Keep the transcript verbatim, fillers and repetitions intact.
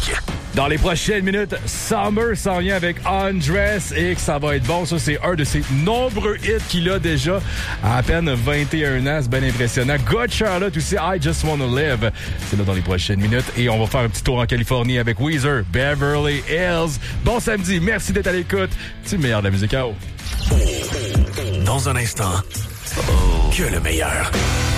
Énergie. Dans les prochaines minutes, Summer s'en vient avec Undress et que ça va être bon. Ça, c'est un de ses nombreux hits qu'il a déjà à à peine vingt et un ans. C'est bien impressionnant. God Charlotte aussi, I Just Wanna Live. C'est là dans les prochaines minutes. Et on va faire un petit tour en Californie avec Weezer, Beverly Hills. Bon samedi, merci d'être à l'écoute. C'est le meilleur de la musique à eau. Dans un instant, que le meilleur.